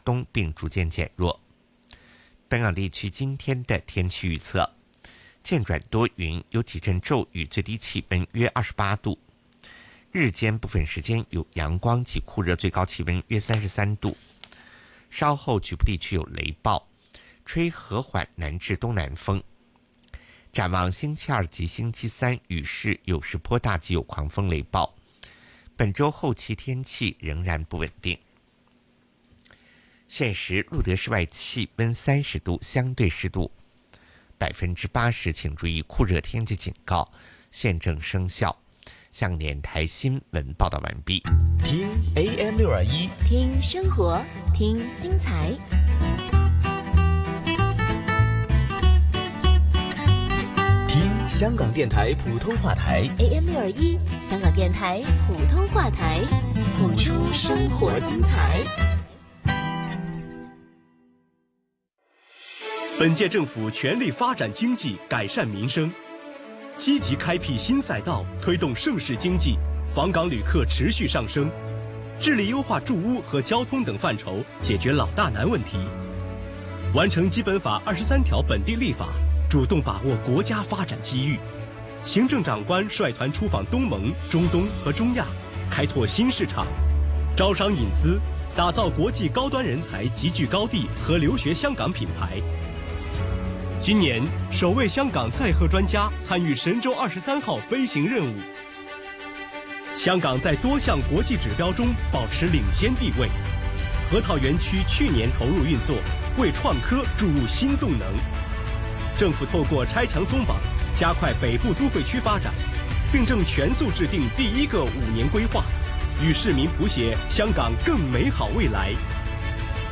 东并逐渐减弱。本港地区今天的天气预测：渐转多云，有几阵骤雨，最低气温约28度。日间部分时间有阳光及酷热，最高气温约33度。稍后局部地区有雷暴，吹和缓南至东南风。展望星期二及星期三，雨势有时颇大及有狂风雷暴。本周后期天气仍然不稳定。现时路德室外气温30度，相对湿度80%，请注意酷热天气警告现正生效。向联台新闻报道完毕。 听 AM621， 听生活，听精彩。 听香港电台普通话台 AM621，香港电台普通话台，谱出生活精彩。 本届政府全力发展经济，改善民生，积极开辟新赛道，推动盛世经济，访港旅客持续上升，致力优化住屋和交通等范畴，解决老大难问题，完成基本法23条本地立法，主动把握国家发展机遇。行政长官率团出访东盟、中东和中亚，开拓新市场，招商引资，打造国际高端人才集聚高地和留学香港品牌。今年首位香港载荷专家参与神舟23号飞行任务。香港在多项国际指标中保持领先地位。河套园区去年投入运作，为创科注入新动能。政府透过拆墙松绑，加快北部都会区发展，并正全速制定第1个5年规划，与市民谱写香港更美好未来。